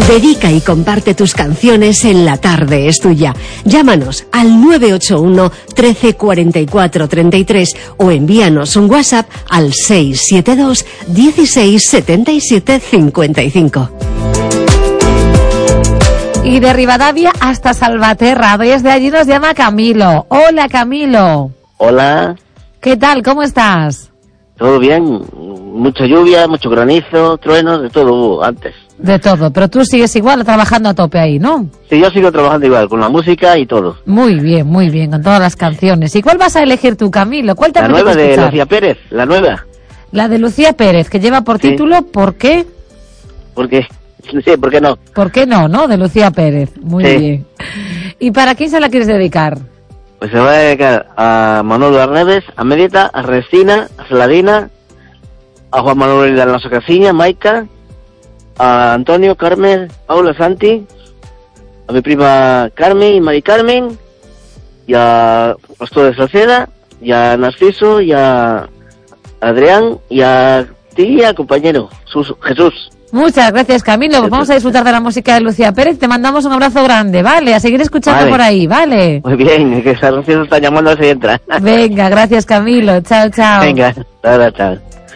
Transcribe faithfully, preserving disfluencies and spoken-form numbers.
Dedica y comparte tus canciones en La Tarde es Tuya. Llámanos al nueve ocho uno, trece, cuarenta y cuatro, treinta y tres o envíanos un WhatsApp al seis siete dos, dieciséis, setenta y siete, cincuenta y cinco. Y de Rivadavia hasta Salvaterra, desde allí nos llama Camilo. Hola, Camilo. Hola. ¿Qué tal? ¿Cómo estás? Todo bien, mucha lluvia, mucho granizo, truenos, de todo hubo antes. De todo, pero tú sigues igual trabajando a tope ahí, ¿no? Sí, yo sigo trabajando igual, con la música y todo. Muy bien, muy bien, con todas las canciones. ¿Y cuál vas a elegir tú, Camilo? ¿Cuál te La nueva de escuchar? Lucía Pérez, la nueva. La de Lucía Pérez, que lleva por Sí. título ¿Por qué? Porque, sí, ¿por qué no? ¿Por qué no, no? De Lucía Pérez. Muy Sí. bien. ¿Y para quién se la quieres dedicar? Pues se va a dedicar a Manolo Arneves, a Medita, a Restina, a Celadina, a Juan Manuel de Alonso Casiña, Maica, a Antonio, Carmen, Paula, Santi, a mi prima Carmen y Mari Carmen, y a Pastor de Salceda, y a Narciso, y a Adrián, y a ti y al compañero Sus- Jesús. Muchas gracias, Camilo. Pues vamos a disfrutar de la música de Lucía Pérez. Te mandamos un abrazo grande, ¿vale? A seguir escuchando Vale. por ahí, ¿vale? Muy bien, que Sarceo está llamando a si entra. Venga, gracias, Camilo. Chao, chao. Venga, chao, chao.